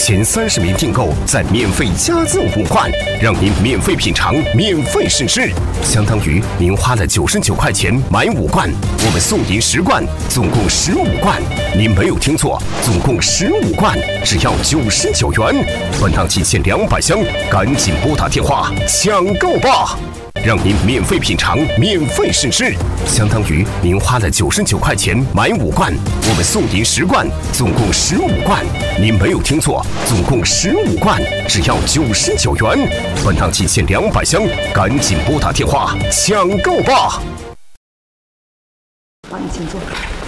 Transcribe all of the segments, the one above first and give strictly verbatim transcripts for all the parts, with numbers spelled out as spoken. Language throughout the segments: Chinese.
前三十名订购再免费加赠五罐，让您免费品尝、免费试吃，相当于您花了九十九块钱买五罐，我们送您十罐，总共十五罐。您没有听错，总共十五罐，只要九十九元。本档期限两百箱，赶紧拨打电话抢购吧！让您免费品尝、免费试吃，相当于您花了九十九块钱买五罐，我们送您十罐，总共十五罐。您没有听错，总共十五罐，只要九十九元。本档期限两百箱，赶紧拨打电话抢购吧！ 好，你请坐。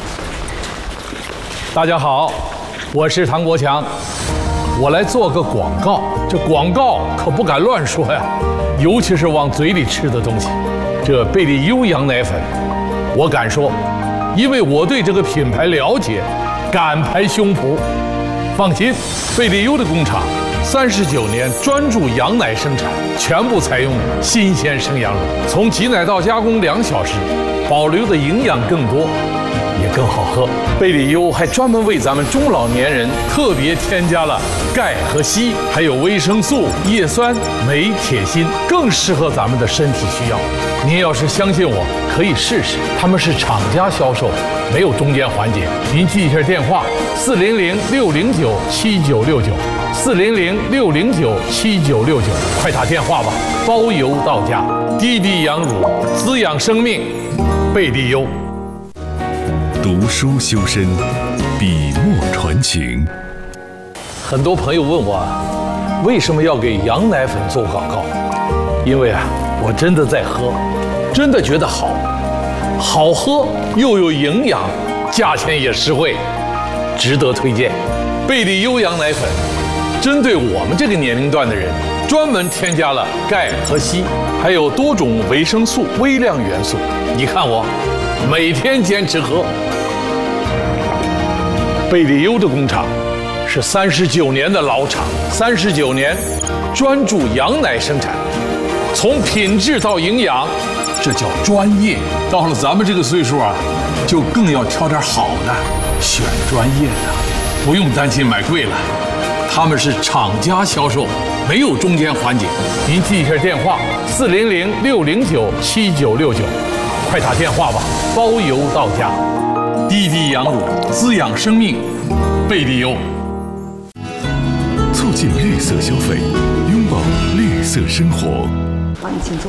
大家好，我是唐国强，我来做个广告，这广告可不敢乱说呀。尤其是往嘴里吃的东西，这贝利优羊奶粉，我敢说，因为我对这个品牌了解，敢拍胸脯。放心，贝利优的工厂三十九年专注羊奶生产，全部采用新鲜生羊乳，从挤奶到加工两小时，保留的营养更多，也更好喝。贝利优还专门为咱们中老年人特别添加了钙和硒，还有维生素、叶酸、镁、铁、锌，更适合咱们的身体需要。您要是相信我，可以试试。他们是厂家销售，没有中间环节。您记一下电话：四零零六零九七九六九，四零零六零九七九六九，快打电话吧，包邮到家。滴滴羊乳，滋养生命，贝利优。 读书修身，笔墨传情。 很多朋友问我，为什么要给羊奶粉做广告？因为啊，我真的在喝，真的觉得好，好喝又有营养，价钱也实惠，值得推荐。贝利优羊奶粉，针对我们这个年龄段的人，专门添加了钙和硒，还有多种维生素、微量元素。你看我，每天坚持喝。贝利优的工厂是三十九年的老厂，三十九年专注羊奶生产，从品质到营养，这叫专业。到了咱们这个岁数啊，就更要挑点好的，选专业的，不用担心买贵了。他们是厂家销售，没有中间环节。您记一下电话：四零零六零九七九六九，快打电话吧，包邮到家。滴滴羊乳，滋养生命，贝利优。 促进绿色消费，拥抱绿色生活。 好，你请坐。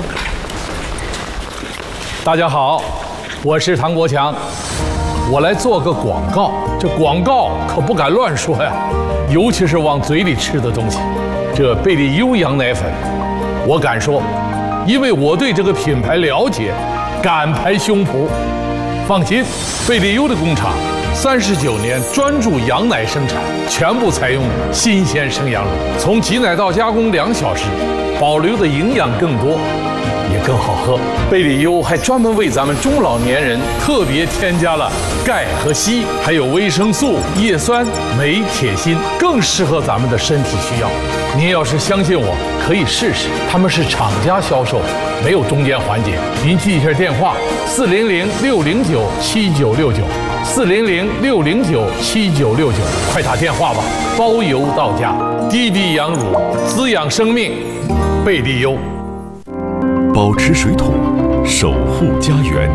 大家好，我是唐国强，我来做个广告，这广告可不敢乱说呀，尤其是往嘴里吃的东西。这贝利优羊奶粉，我敢说，因为我对这个品牌了解，敢拍胸脯。放心，贝利优的工厂三十九年专注羊奶生产，全部采用新鲜生羊乳，从挤奶到加工两小时，保留的营养更多，也更好喝。贝利优还专门为咱们中老年人特别添加了钙和硒，还有维生素、叶酸、镁、铁、锌，更适合咱们的身体需要。您要是相信我，可以试试。他们是厂家销售，没有中间环节。您记一下电话：四零零六零九七九六九，四零零六零九七九六九，快打电话吧，包邮到家。滴滴羊乳，滋养生命，贝利优。 保持水土，守护家园，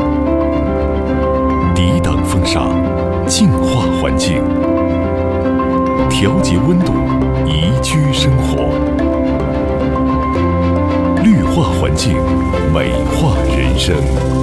抵挡风沙，净化环境，调节温度，宜居生活，绿化环境，美化人生。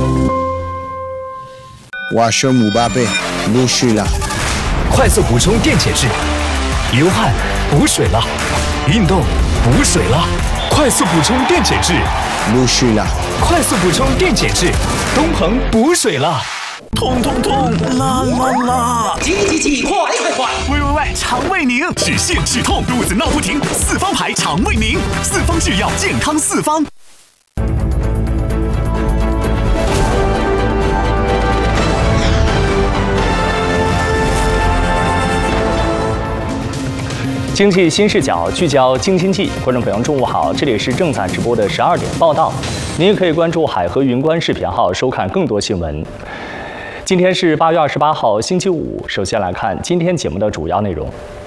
我是姆巴佩，陆续了。 快速补充电解质，流汗补水了，运动补水了，快速补充电解质。 陆续了， 快速补充电解质，东鹏补水了。 痛痛痛，啦啦啦！ 急急急，快快快！ 喂喂喂，肠胃宁，止泻止痛，肚子闹不停，四方牌肠胃宁，四方制药，健康四方。 经济新视角聚焦京津冀，观众朋友中午好，这里是正在直播的十二点报道，您也可以关注海河云观视频号收看更多新闻。今天是八月二十八号星期五，首先来看今天节目的主要内容。